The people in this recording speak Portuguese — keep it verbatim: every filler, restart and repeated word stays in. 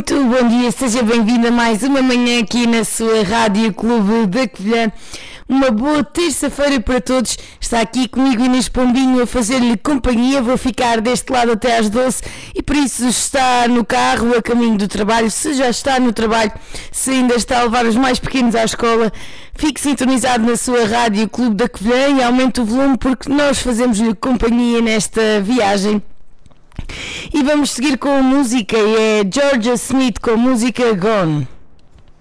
Muito bom dia, seja bem-vindo a mais uma manhã aqui na sua Rádio Clube da Covilhã. Uma boa terça-feira para todos. Está aqui comigo Inês Pombinho a fazer-lhe companhia. Vou ficar deste lado até às doze e por isso está no carro a caminho do trabalho. Se já está no trabalho, se ainda está a levar os mais pequenos à escola, fique sintonizado na sua Rádio Clube da Covilhã e aumente o volume porque nós fazemos-lhe companhia nesta viagem. E vamos seguir com a música, é Georgia Smith com a música Gone.